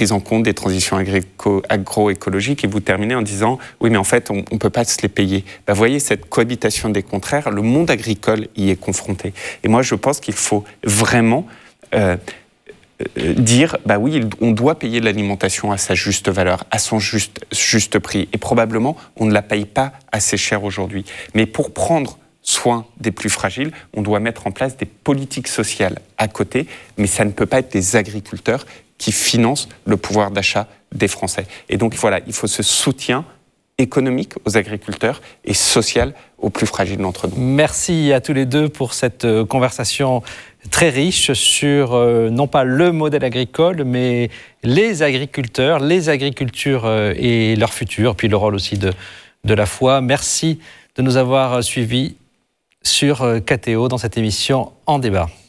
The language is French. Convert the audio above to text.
prise en compte des transitions agroécologiques, et vous terminez en disant oui, mais en fait, on ne peut pas se les payer. Vous voyez, cette cohabitation des contraires, le monde agricole y est confronté. Et moi, je pense qu'il faut vraiment dire, oui, on doit payer l'alimentation à sa juste valeur, à son juste prix. Et probablement, on ne la paye pas assez cher aujourd'hui. Mais pour prendre soin des plus fragiles, on doit mettre en place des politiques sociales à côté, mais ça ne peut pas être des agriculteurs qui financent le pouvoir d'achat des Français. Et donc voilà, il faut ce soutien économique aux agriculteurs et social aux plus fragiles d'entre nous. Merci à tous les deux pour cette conversation très riche sur non pas le modèle agricole, mais les agriculteurs, les agricultures et leur futur, puis le rôle aussi de la foi. Merci de nous avoir suivis sur KTO dans cette émission En débat.